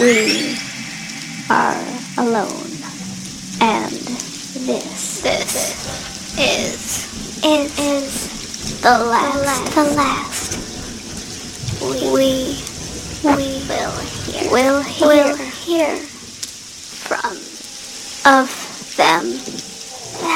We are alone, and this is the last. We will hear from of them.